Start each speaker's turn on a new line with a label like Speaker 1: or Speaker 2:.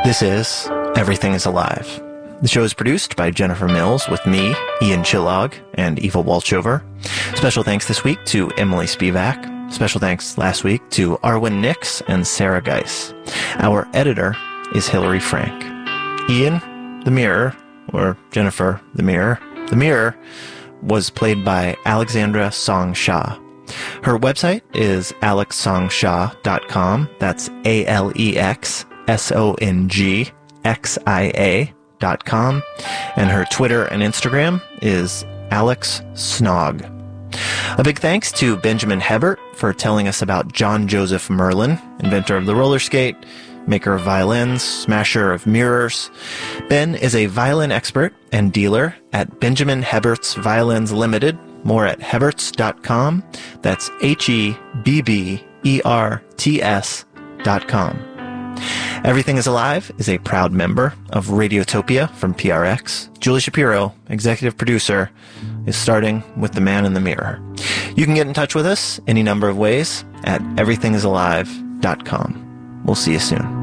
Speaker 1: This is Everything is Alive. The show is produced by Jennifer Mills with me, Ian Chillog, and Eva Walchover. Special thanks this week to Emily Spivak. Special thanks last week to Arwen Nix and Sarah Geiss. Our editor is Hillary Frank. Ian, the Mirror, or Jennifer, the Mirror. The Mirror was played by Alexandra Song Shah. Her website is alexsongshah.com. That's ALEXSONGXIA.com. And her Twitter and Instagram is Alex Snog. A big thanks to Benjamin Hebert for telling us about John Joseph Merlin, inventor of the roller skate, maker of violins, smasher of mirrors. Ben is a violin expert and dealer at Benjamin Hebert's Violins Limited. More at Heberts.com. That's HEBBERTS.com. Everything is Alive is a proud member of Radiotopia from PRX. Julie Shapiro, executive producer, is starting with The Man in the Mirror. You can get in touch with us any number of ways at everythingisalive.com. We'll see you soon.